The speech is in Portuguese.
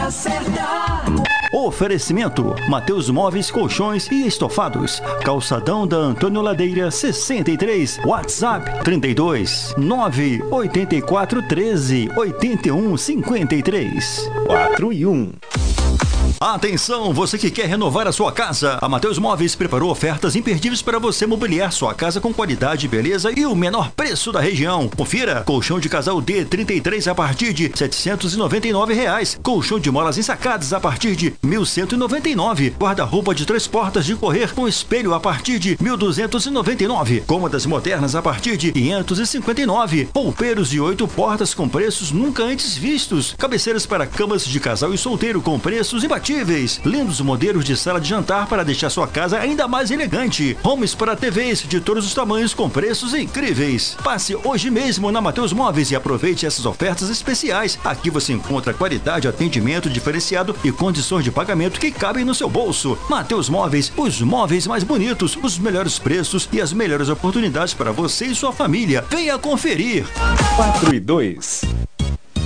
hora certa. Oferecimento: Mateus Móveis, Colchões e Estofados. Calçadão da Antônio Ladeira 63. WhatsApp 32 984 13 81 53. 4 e 1. Atenção, você que quer renovar a sua casa. A Mateus Móveis preparou ofertas imperdíveis para você mobiliar sua casa com qualidade, beleza e o menor preço da região. Confira: colchão de casal D33 a partir de R$ 799. Colchão de molas ensacadas a partir de R$ 1.199. Guarda-roupa de 3 portas de correr com espelho a partir de R$ 1.299. Cômodas modernas a partir de R$ 559. Poupeiros de 8 portas com preços nunca antes vistos. Cabeceiras para camas de casal e solteiro com preços imbatíveis. Lindos modelos de sala de jantar para deixar sua casa ainda mais elegante. Homes para TVs de todos os tamanhos com preços incríveis. Passe hoje mesmo na Mateus Móveis e aproveite essas ofertas especiais. Aqui você encontra qualidade, atendimento diferenciado e condições de pagamento que cabem no seu bolso. Mateus Móveis, os móveis mais bonitos, os melhores preços e as melhores oportunidades para você e sua família. Venha conferir. 4 e 2.